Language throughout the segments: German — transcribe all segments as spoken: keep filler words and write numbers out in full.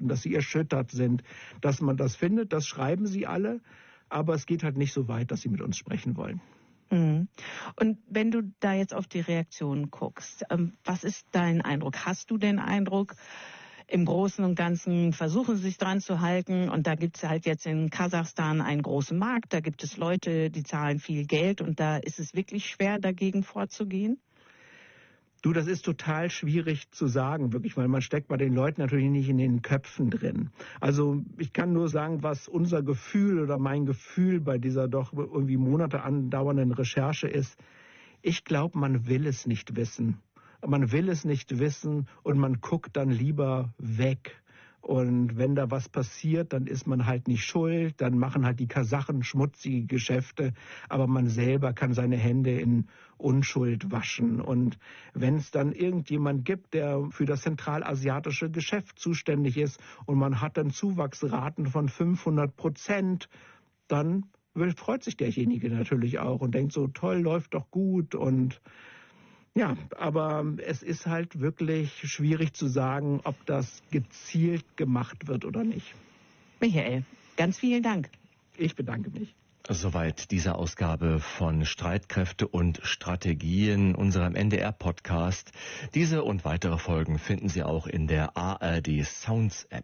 dass sie erschüttert sind, dass man das findet. Das schreiben sie alle, aber es geht halt nicht so weit, dass sie mit uns sprechen wollen. Mhm. Und wenn du da jetzt auf die Reaktionen guckst, ähm, was ist dein Eindruck? Hast du den Eindruck, im Großen und Ganzen versuchen sie sich dran zu halten, und da gibt es halt jetzt in Kasachstan einen großen Markt, da gibt es Leute, die zahlen viel Geld, und da ist es wirklich schwer, dagegen vorzugehen? Du, das ist total schwierig zu sagen, wirklich, weil man steckt bei den Leuten natürlich nicht in den Köpfen drin. Also ich kann nur sagen, was unser Gefühl oder mein Gefühl bei dieser doch irgendwie Monate andauernden Recherche ist. Ich glaube, man will es nicht wissen. Man will es nicht wissen und man guckt dann lieber weg. Und wenn da was passiert, dann ist man halt nicht schuld, dann machen halt die Kasachen schmutzige Geschäfte, aber man selber kann seine Hände in Unschuld waschen. Und wenn es dann irgendjemand gibt, der für das zentralasiatische Geschäft zuständig ist und man hat dann Zuwachsraten von fünfhundert Prozent, dann freut sich derjenige natürlich auch und denkt so, toll, läuft doch gut. Und ja, aber es ist halt wirklich schwierig zu sagen, ob das gezielt gemacht wird oder nicht. Michael, ganz vielen Dank. Ich bedanke mich. Soweit diese Ausgabe von Streitkräfte und Strategien, unserem N D R-Podcast. Diese und weitere Folgen finden Sie auch in der A R D Sounds App.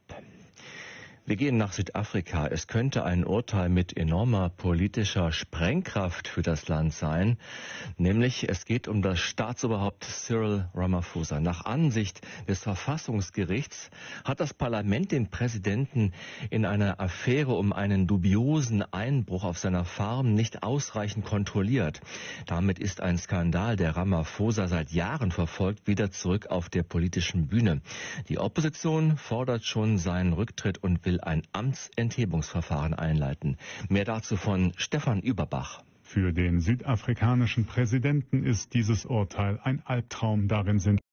Wir gehen nach Südafrika. Es könnte ein Urteil mit enormer politischer Sprengkraft für das Land sein. Nämlich, es geht um das Staatsoberhaupt Cyril Ramaphosa. Nach Ansicht des Verfassungsgerichts hat das Parlament den Präsidenten in einer Affäre um einen dubiosen Einbruch auf seiner Farm nicht ausreichend kontrolliert. Damit ist ein Skandal, der Ramaphosa seit Jahren verfolgt, wieder zurück auf der politischen Bühne. Die Opposition fordert schon seinen Rücktritt und will ein Amtsenthebungsverfahren einleiten. Mehr dazu von Stefan Überbach. Für den südafrikanischen Präsidenten ist dieses Urteil ein Albtraum. Darin sind